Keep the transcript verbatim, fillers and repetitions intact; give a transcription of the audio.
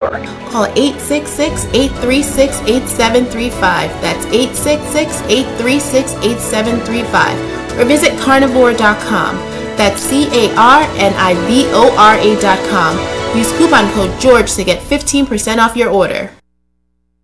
store. Call eight six six, eight three six, eight seven three five. That's eight six six, eight three six, eight seven three five. Or visit carnivore dot com. That's C A R N I V O R A dot com. Use coupon code GEORGE to get fifteen percent off your order.